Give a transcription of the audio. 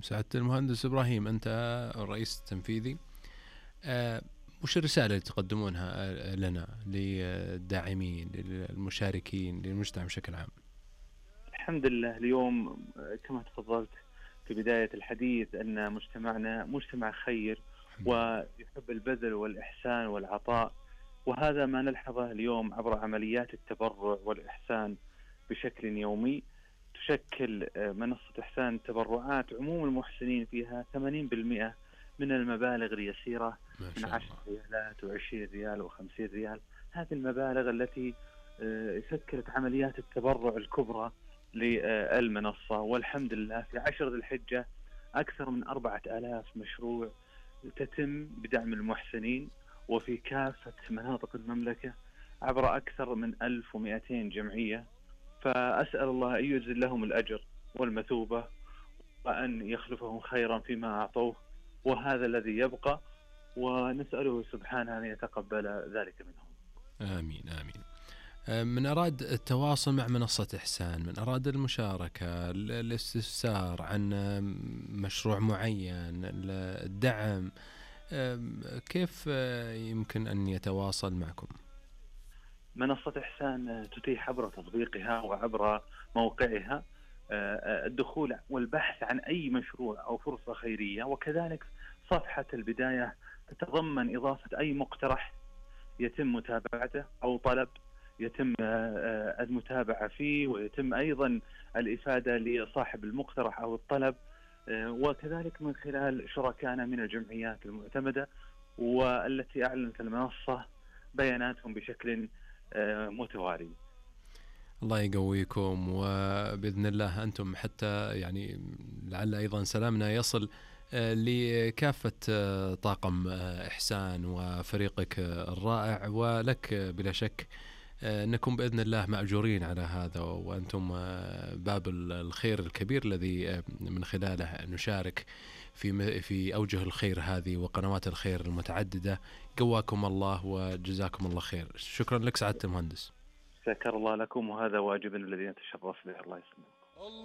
سعادة المهندس إبراهيم، أنت الرئيس التنفيذي. وش الرسالة اللي تقدمونها لنا للداعمين، للمشاركين، للمجتمع بشكل عام؟ الحمد لله اليوم كما تفضلت في بداية الحديث أن مجتمعنا مجتمع خير ويحب البذل والإحسان والعطاء، وهذا ما نلحظه اليوم عبر عمليات التبرع والإحسان بشكل يومي. تشكل منصة إحسان التبرعات عموم المحسنين فيها 80% من المبالغ اليسيرة، من 10 ريالات و20 ريال و50 ريال. هذه المبالغ التي شكلت عمليات التبرع الكبرى للمنصة. والحمد لله في 10 ذي الحجة أكثر من 4000 مشروع تتم بدعم المحسنين، وفي كافة مناطق المملكة عبر أكثر من 1200 جمعية. فأسأل الله أن يجزل لهم الأجر والمثوبة، وأن يخلفهم خيرا فيما أعطوه، وهذا الذي يبقى، ونسأله سبحانه أن يتقبل ذلك منهم. آمين آمين. من أراد التواصل مع منصة إحسان، من أراد المشاركة، الاستفسار عن مشروع معين، الدعم، كيف يمكن أن يتواصل معكم؟ منصة إحسان تتيح عبر تطبيقها وعبر موقعها الدخول والبحث عن أي مشروع أو فرصة خيرية، وكذلك صفحة البداية تتضمن إضافة أي مقترح يتم متابعته أو طلب يتم المتابعة فيه، ويتم أيضا الإفادة لصاحب المقترح أو الطلب، وكذلك من خلال شركائنا من الجمعيات المعتمدة والتي أعلنت المنصة بياناتهم بشكل متوالي. الله يقويكم، وبإذن الله أنتم حتى يعني لعل أيضا سلامنا يصل لكافة طاقم إحسان وفريقك الرائع، ولك بلا شك أنكم بإذن الله مأجورين على هذا، وأنتم باب الخير الكبير الذي من خلاله نشارك في أوجه الخير هذه وقنوات الخير المتعددة. قواكم الله وجزاكم الله خير. شكرا لك سعادة المهندس. شكر الله لكم، وهذا واجبنا الذي نتشرف به. الله يسلمك.